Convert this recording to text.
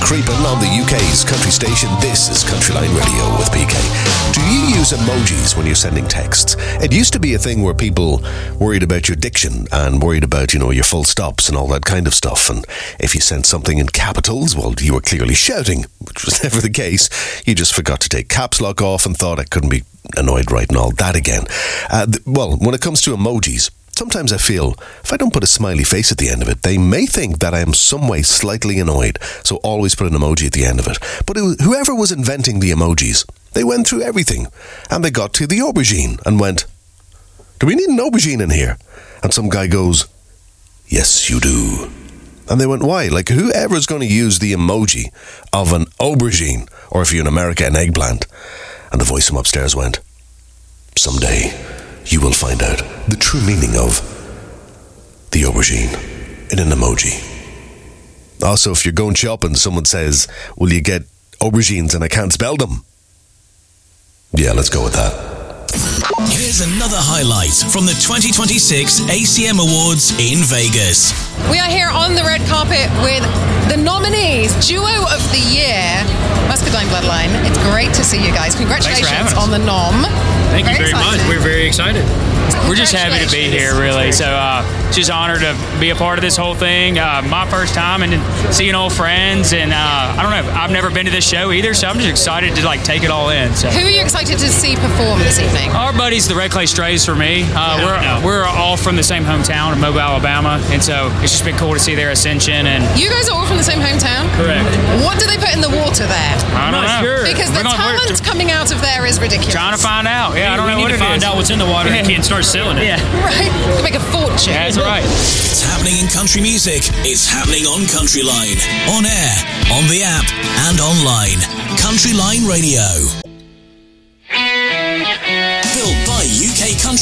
creeping on the UK's country station. This is Countryline Radio with PK. Do you use emojis when you're sending texts? It used to be a thing where people worried about your diction and worried about, your full stops and all that kind of stuff. And if you sent something in capitals, well, you were clearly shouting, which was never the case. You just forgot to take caps lock off and thought I couldn't be annoyed writing all that again. Well, when it comes to emojis, sometimes I feel if I don't put a smiley face at the end of it, they may think that I am some way slightly annoyed. So always put an emoji at the end of it. But whoever was inventing the emojis, they went through everything. And they got to the aubergine and went, do we need an aubergine in here? And some guy goes, yes, you do. And they went, why? Like, whoever's going to use the emoji of an aubergine, or if you're in America, an eggplant? And the voice from upstairs went, someday you will find out the true meaning of the aubergine in an emoji. Also, if you're going shopping, someone says, will you get aubergines and I can't spell them? Yeah, let's go with that. Here's another highlight from the 2026 ACM Awards in Vegas. We are here on the red carpet with the nominees, Duo of the Year, Muscadine Bloodline. It's great to see you guys. Congratulations on the nom. Thank you very much. We're very excited. We're just happy to be here, really. So just honored to be a part of this whole thing. My first time and seeing old friends. And I don't know, I've never been to this show either, so I'm just excited to take it all in. So. Who are you excited to see perform this evening? Our buddies, the Red Clay Strays for me. We're all from the same hometown of Mobile, Alabama. And so it's just been cool to see their ascension. And you guys are all from the same hometown? Correct. What do they put in the water there? I don't know. Sure. Because the talent coming out of there is ridiculous. Trying to find out. Yeah, I don't know what it is. We need to find out what's in the water and can't start selling it. Yeah. Right. You can make a fortune. That's right. It's happening in country music. It's happening on Countryline. On air, on the app, and online. Countryline Radio.